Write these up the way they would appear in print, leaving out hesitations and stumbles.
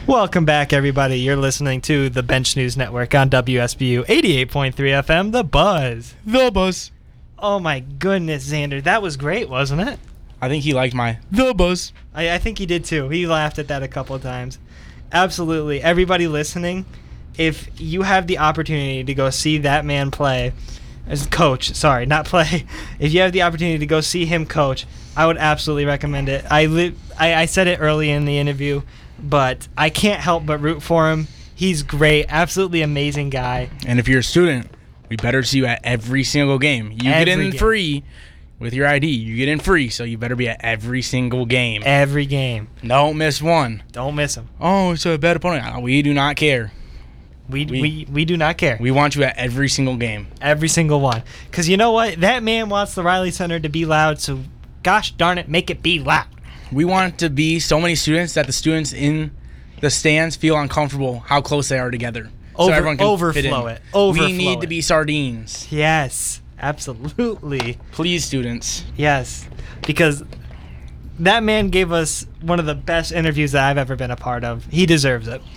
Welcome back, everybody. You're listening to the Bench News Network on WSBU 88.3 FM, The Buzz. The Buzz. Oh, my goodness, Xander. That was great, wasn't it? I think he liked my The Buzz. I think he did, too. He laughed at that a couple of times. Absolutely. Everybody listening, if you have the opportunity to go see that man play, as coach, sorry, not play. If you have the opportunity to go see him coach, I would absolutely recommend it. I said it early in the interview, but I can't help but root for him. He's great, absolutely amazing guy. And if you're a student, we better see you at every single game. You get in free with your ID. You get in free, so you better be at every single game. Every game. Don't miss one. Don't miss him. Oh, it's a bad opponent. We do not care. We do not care. We want you at every single game. Every single one. Because you know what? That man wants the Riley Center to be loud, so gosh darn it, make it be loud. We want it to be so many students that the students in the stands feel uncomfortable how close they are together. So everyone can overflow fit in. it. Overflow we need to be sardines. Yes, absolutely. Please, students. Yes, because that man gave us one of the best interviews that I've ever been a part of. He deserves it.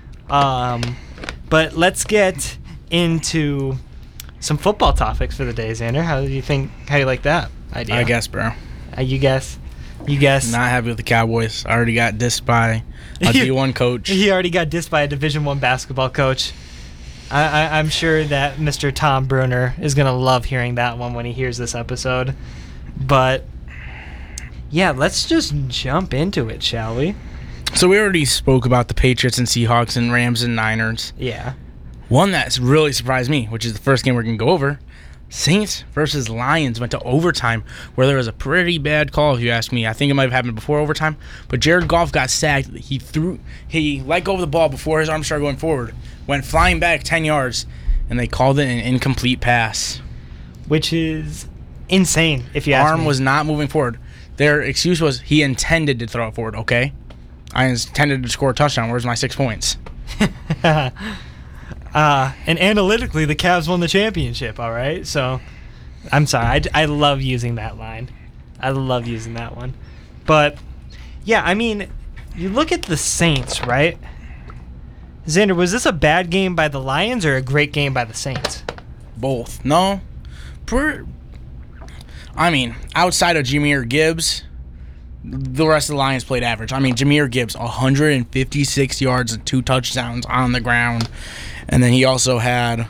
But let's get into some football topics for the day, Xander. How do you like that idea? I guess, bro. You guess. Not happy with the Cowboys. I already got dissed by a D1 coach. He already got dissed by a Division I basketball coach. I'm sure that Mr. Tom Bruner is going to love hearing that one when he hears this episode. But, yeah, let's just jump into it, shall we? So we already spoke about the Patriots and Seahawks and Rams and Niners. Yeah. One that's really surprised me, which is the first game we're going to go over, Saints versus Lions went to overtime, where there was a pretty bad call, if you ask me. I think it might have happened before overtime, but Jared Goff got sacked. He let go of the ball before his arm started going forward, went flying back 10 yards, and they called it an incomplete pass. Which is insane, if you ask me. Arm was not moving forward. Their excuse was he intended to throw it forward, okay? I intended to score a touchdown. Where's my 6 points? And analytically, the Cavs won the championship, all right? So, I'm sorry. I love using that line. I love using that one. But, yeah, I mean, you look at the Saints, right? Xander, was this a bad game by the Lions or a great game by the Saints? Both. No. Outside of Jahmyr Gibbs, the rest of the Lions played average. Jahmyr Gibbs, 156 yards and 2 touchdowns on the ground. And then he also had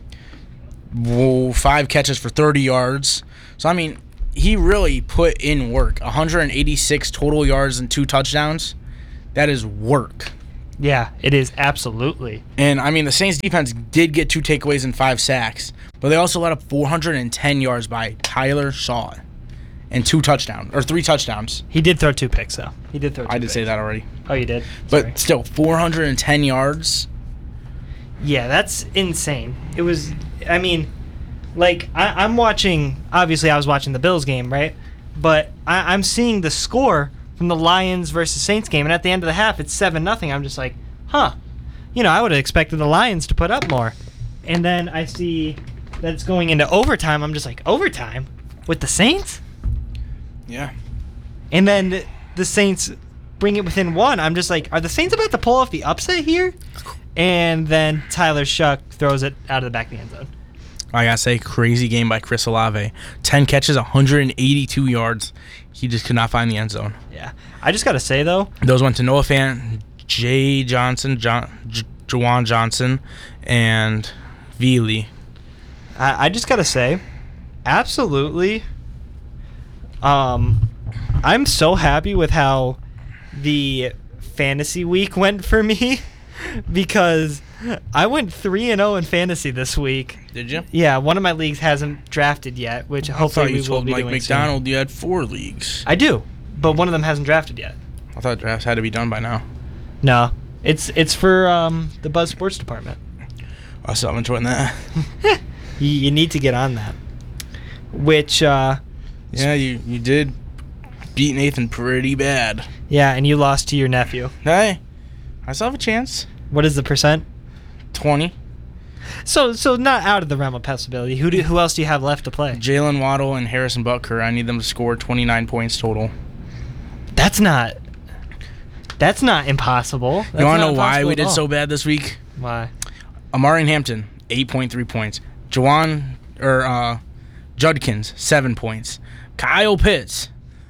5 catches for 30 yards. So, he really put in work. 186 total yards and 2 touchdowns. That is work. Yeah, it is, absolutely. And, the Saints defense did get 2 takeaways and 5 sacks. But they also let up 410 yards by Tyler Shaw. And 3 touchdowns. He did throw 2 picks, though. I did say that already. Oh, you did? But Sorry. still, 410 yards. Yeah, that's insane. It was, I'm watching, obviously I was watching the Bills game, right? But I'm seeing the score from the Lions versus Saints game, and at the end of the half, it's 7-0. I'm just like, I would have expected the Lions to put up more. And then I see that it's going into overtime. I'm just like, overtime? With the Saints? Yeah. And then the Saints bring it within 1. I'm just like, are the Saints about to pull off the upset here? And then Tyler Shuck throws it out of the back of the end zone. I gotta say, crazy game by Chris Olave. 10 catches, 182 yards. He just could not find the end zone. Yeah. I just gotta say, though. Those went to Noah Fant, Jay Johnson, Jawan Johnson, and Veely. I just gotta say, absolutely. I'm so happy with how the fantasy week went for me. Because I went 3-0 in fantasy this week. Did you? Yeah, one of my leagues hasn't drafted yet, which hopefully we will be doing soon. Mike McDonald you had 4 leagues. I do, but one of them hasn't drafted yet. I thought drafts had to be done by now. No, it's for the Buzz Sports Department. I still haven't joined that. You need to get on that. Which, yeah, you did beat Nathan pretty bad. Yeah, and you lost to your nephew. Hey, I still have a chance. What is the percent? 20. So not out of the realm of possibility. Who else do you have left to play? Jalen Waddle and Harrison Butker. I need them to score 29 points total. That's not That's not impossible. You want to know why we did so bad this week? Why? Amari Hampton, 8.3 points. Judkins, 7 points. Kyle Pitts,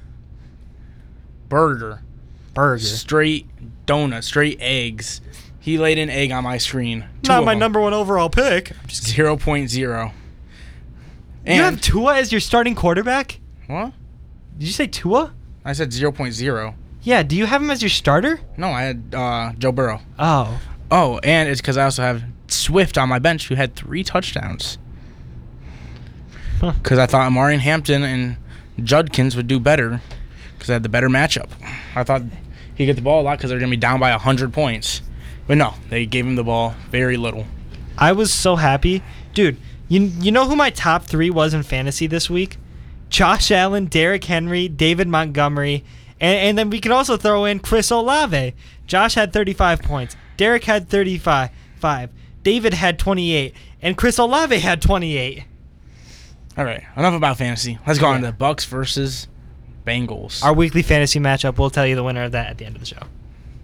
burger. Straight donut, straight eggs. He laid an egg on my screen. Not my number one overall pick. 0.0. And You have Tua as your starting quarterback? what? Did you say Tua? I said 0.0. Yeah, do you have him as your starter? No, I had Joe Burrow. Oh. Oh, and it's because I also have Swift on my bench, who had 3 touchdowns. Huh. Because I thought Amari Hampton and Judkins would do better because I had the better matchup. I thought he'd get the ball a lot because they're going to be down by 100 points. But no, they gave him the ball very little. I was so happy. Dude, you know who my top 3 was in fantasy this week? Josh Allen, Derrick Henry, David Montgomery, and then we can also throw in Chris Olave. Josh had 35 points. Derrick had 35. David had 28. And Chris Olave had 28. All right, enough about fantasy. Let's go on to the Bucks versus Bengals. Our weekly fantasy matchup, we'll tell you the winner of that at the end of the show.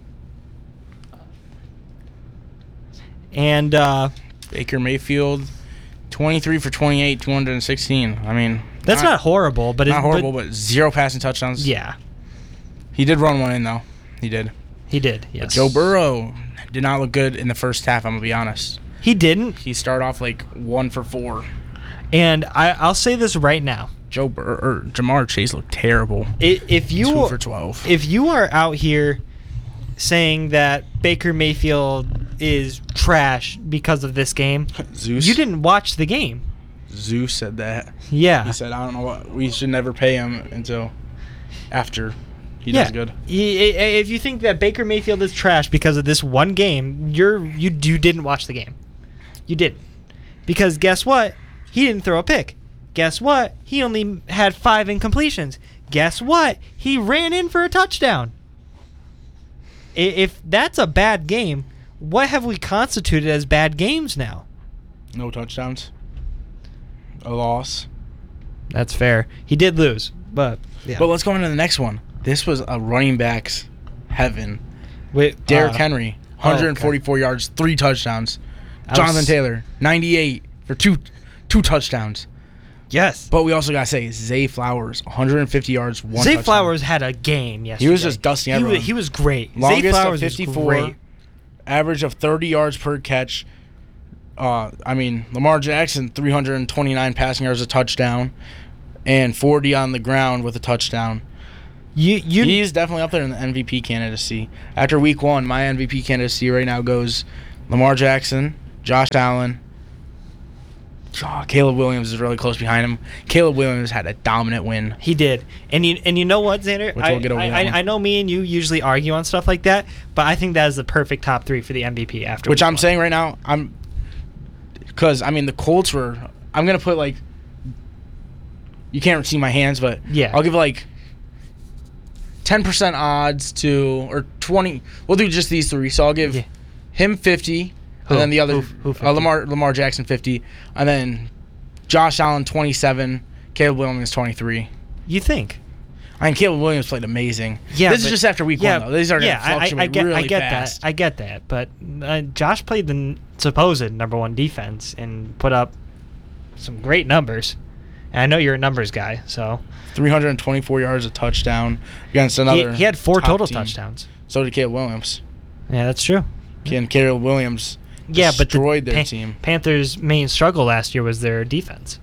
And Baker Mayfield, 23 for 28, 216. I mean, that's not horrible, but not horrible, but 0 passing touchdowns. Yeah. He did run one in, though. He did. He did, yes. But Joe Burrow did not look good in the first half, I'm going to be honest. He didn't. He started off like 1 for 4. And I'll say this right now. Jamar Chase looked terrible. If you 2 for 12. If you are out here saying that Baker Mayfield is trash because of this game, Zeus. you didn't watch the game. Zeus said that. Yeah. He said, I don't know what, we should never pay him until after he does good. If you think that Baker Mayfield is trash because of this one game, you didn't watch the game. You didn't. Because guess what? He didn't throw a pick. Guess what? He only had 5 incompletions. Guess what? He ran in for a touchdown. If that's a bad game, what have we constituted as bad games now? No touchdowns. A loss. That's fair. He did lose, but yeah. But let's go on to the next one. This was a running back's heaven. Wait, Derrick Henry, 144 yards, 3 touchdowns. Jonathan Taylor, 98 for two touchdowns. Yes. But we also got to say, Zay Flowers, 150 yards, 1 touchdown. Zay Flowers had a game yesterday. He was just dusting everyone. He was great. Longest Zay Flowers of 54, was great. average of 30 yards per catch. Lamar Jackson, 329 passing yards, a touchdown, and 40 on the ground with a touchdown. He's definitely up there in the MVP candidacy. After week 1, my MVP candidacy right now goes Lamar Jackson, Josh Allen. Caleb Williams is really close behind him. Caleb Williams had a dominant win. He did. And you know what, Xander? I know me and you usually argue on stuff like that, but I think that is the perfect top 3 for the MVP after Which week I'm 1. saying right now, because the Colts were, I'm going to put like, you can't see my hands, but yeah, I'll give like 10% odds to, or 20, we'll do just these 3. So I'll give him 50. And then the other, Lamar Jackson 50, and then Josh Allen 27, Caleb Williams 23. You think? Caleb Williams played amazing. Yeah, this is just after week 1, though. These are going to fluctuate really fast. I get that, but Josh played the supposed number 1 defense and put up some great numbers. And I know you're a numbers guy, so 324 yards, a touchdown against another. He had 4 total team. touchdowns. So did Caleb Williams. Yeah, that's true. And Caleb Williams. Yeah, but destroyed their team. Panthers' main struggle last year was their defense.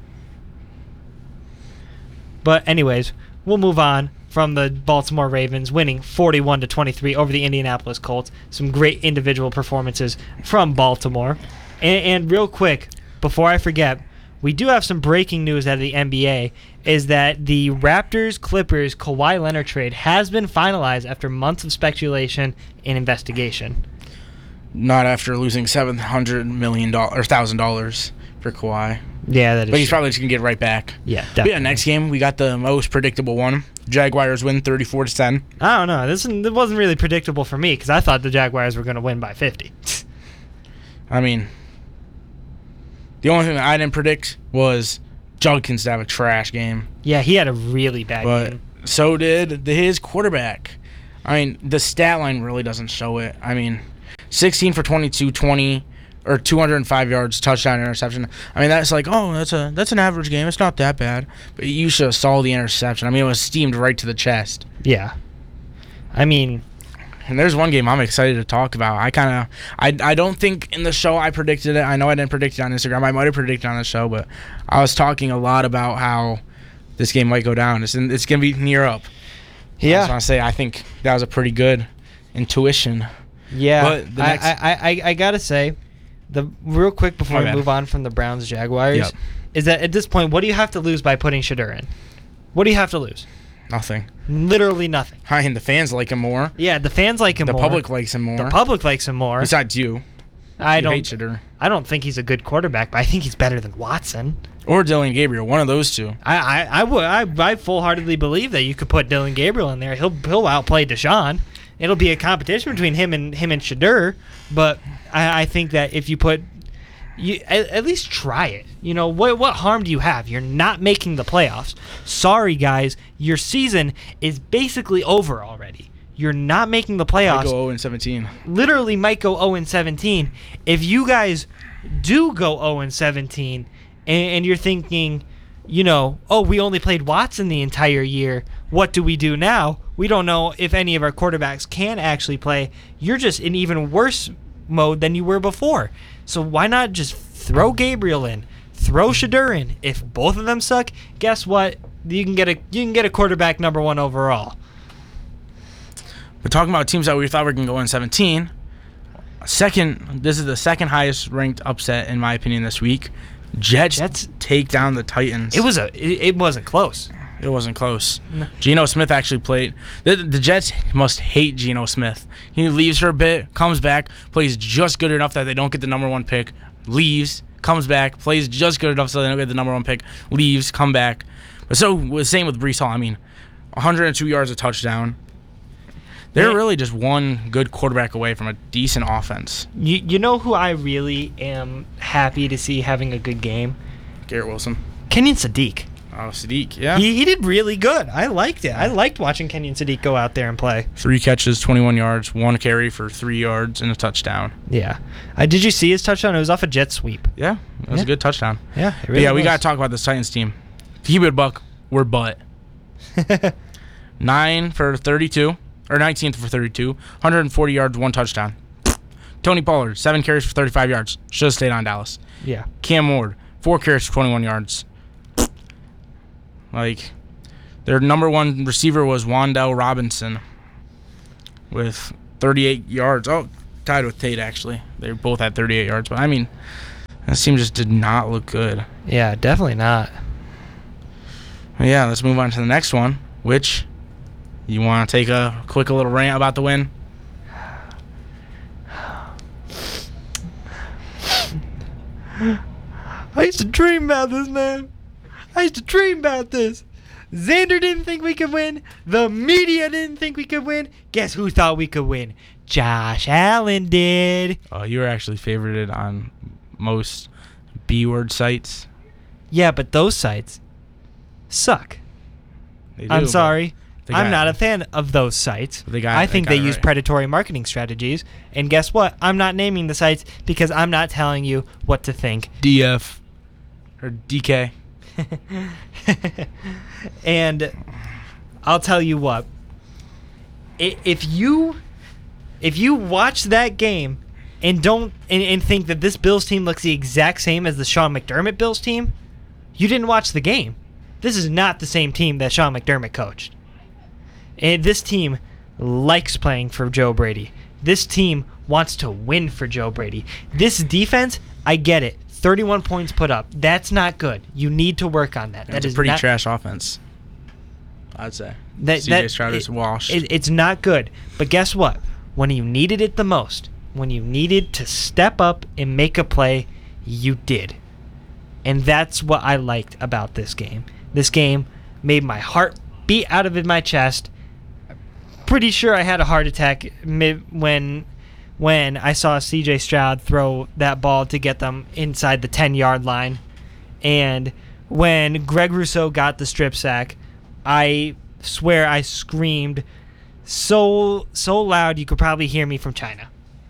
But anyways, we'll move on from the Baltimore Ravens winning 41-23 over the Indianapolis Colts. Some great individual performances from Baltimore. And real quick, before I forget, we do have some breaking news out of the NBA, is that the Raptors-Clippers Kawhi Leonard trade has been finalized after months of speculation and investigation. Not after losing $700 million or $1,000 for Kawhi. Yeah, that is. But he's probably just gonna get right back. Yeah, definitely. But next game we got the most predictable one. Jaguars win 34-10. I don't know. It wasn't really predictable for me because I thought the Jaguars were going to win by 50. The only thing that I didn't predict was Judkins to have a trash game. Yeah, he had a really bad game. But so did his quarterback. I mean, the stat line really doesn't show it. I mean, 16 for 22, 20, or 205 yards, touchdown, interception. I mean, that's like, oh, that's an average game. It's not that bad. But you should have saw the interception. I mean, it was steamed right to the chest. Yeah. I mean, and there's one game I'm excited to talk about. I don't think in the show I predicted it. I know I didn't predict it on Instagram. I might have predicted it on the show, but I was talking a lot about how this game might go down. It's going to be near up. yeah. I just want to say I think that was a pretty good intuition. Yeah. But the next- I got to say, real quick before My we bad. move on from the Browns-Jaguars, Yep. is that at this point, what do you have to lose by putting Shedeur in? What do you have to lose? Nothing. Literally nothing. I mean, the fans like him more. Yeah, the fans like him The more. public likes him more. The public likes him more. Besides you. I You hate don't. Shedeur. I don't think he's a good quarterback, but I think he's better than Watson. Or Dylan Gabriel. One of those two. I full-heartedly believe that you could put Dylan Gabriel in there. He'll outplay Deshaun. It'll be a competition between him and Shedeur, but I think that if you put, you at least try it. You know, what harm do you have? You're not making the playoffs. Sorry, guys, your season is basically over already. You're not making the I playoffs. go 0-17. Literally might go 0-17. If you guys do go 0-17 and you're thinking, you know, oh, we only played Watson the entire year, what do we do now? We don't know if any of our quarterbacks can actually play. You're just in even worse mode than you were before. So why not just throw Gabriel in, throw Shedeur in? If both of them suck, guess what? You can get a quarterback number 1 overall. But talking about teams that we thought were going to go 17, this is the second highest ranked upset in my opinion this week. Jets take down the Titans. It wasn't close. It wasn't close. No. Geno Smith actually played. The Jets must hate Geno Smith. He leaves for a bit, comes back, plays just good enough that they don't get the number 1 pick, leaves, comes back, plays just good enough so they don't get the number 1 pick, leaves, come back. But same with Breece Hall. I mean, 102 yards, a touchdown. They're really just one good quarterback away from a decent offense. You know who I really am happy to see having a good game? Garrett Wilson. Kenyon Sadiq. Oh, Sadiq, yeah. He did really good. I liked it. I liked watching Kenyon Sadiq go out there and play. 3 catches, 21 yards, 1 carry for 3 yards, and a touchdown. Yeah. Did you see his touchdown? It was off a jet sweep. Yeah, it was a good touchdown. Yeah, it But really yeah, we was. got to talk about this Titans team. To keep it a buck, we're butt. 9 for 32, or 19 for 32, 140 yards, 1 touchdown. Tony Pollard, 7 carries for 35 yards. Should have stayed on Dallas. Yeah. Cam Ward, 4 carries for 21 yards. Like, their number 1 receiver was Wan'Dale Robinson with 38 yards. Oh, tied with Tate, actually. They both had 38 yards. But, I mean, that team just did not look good. Yeah, definitely not. But yeah, let's move on to the next one, which you want to take a quick little rant about the win? I used to dream about this, man. I used to dream about this. Xander didn't think we could win. The media didn't think we could win. Guess who thought we could win? Josh Allen did. You were actually favorited on most B-word sites. Yeah, but those sites suck. They do, I'm but sorry. they I'm got- not a fan of those sites. They I think got they it use right. predatory marketing strategies. And guess what? I'm not naming the sites because I'm not telling you what to think. DF or DK. And I'll tell you what. If you watch that game and don't and think that this Bills team looks the exact same as the Sean McDermott Bills team, you didn't watch the game. This is not the same team that Sean McDermott coached. And this team likes playing for Joe Brady. This team wants to win for Joe Brady. This defense, I get it. 31 points put up. That's not good. You need to work on that. That's That a is pretty not, trash offense, I'd say. that, CJ Stroud is washed. It's not good. But guess what? When you needed it the most, when you needed to step up and make a play, you did. And that's what I liked about this game. This game made my heart beat out of my chest. Pretty sure I had a heart attack when I saw CJ Stroud throw that ball to get them inside the 10-yard line. And when Greg Rousseau got the strip sack, I swear I screamed, so loud you could probably hear me from China.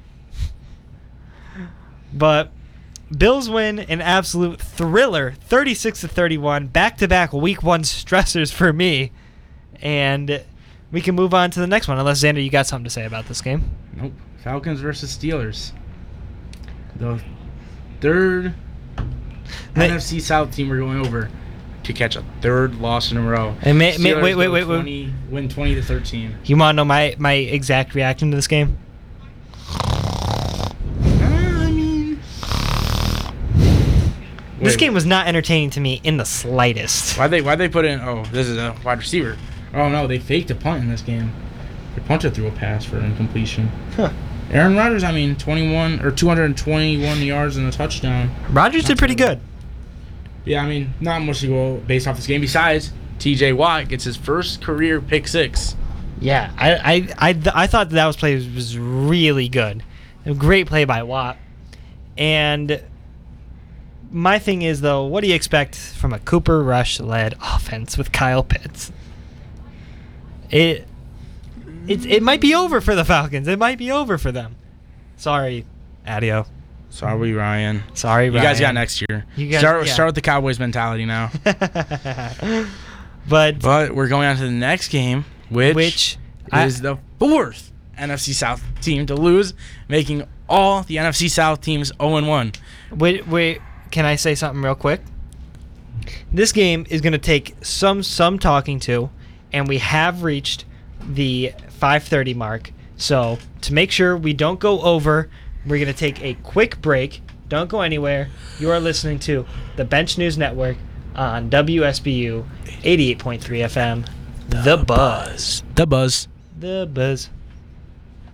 But Bills win an absolute thriller, 36-31, back-to-back Week 1 stressors for me. And we can move on to the next one, unless, Xander, you got something to say about this game. Nope. Falcons versus Steelers. The third NFC South team we're going over to catch a third loss in a row. And Steelers wait. win 20-13. You want to know my exact reaction to this game? This game was not entertaining to me in the slightest. Why'd they put in? Oh, this is a wide receiver. Oh no, they faked a punt in this game. They punted through a pass for incompletion. Huh. Aaron Rodgers, 221 yards and a touchdown. Rodgers did pretty good. Yeah, not much to go based off this game. Besides, T.J. Watt gets his first career pick six. Yeah, I thought that play was really good. A great play by Watt. And my thing is, though, what do you expect from a Cooper Rush-led offense with Kyle Pitts? It might be over for the Falcons. It might be over for them. Sorry, Adio. Sorry, Ryan. Sorry, Ryan. You guys got next year. Start with the Cowboys mentality now. But we're going on to the next game, which is the fourth NFC South team to lose, making all the NFC South teams 0-1. Wait. Can I say something real quick? This game is going to take some talking to, and we have reached the 5:30 mark. So to make sure we don't go over, we're going to take a quick break. Don't go anywhere. You are listening to the Bench News Network on WSBU 88.3 FM. The Buzz. The Buzz. The Buzz.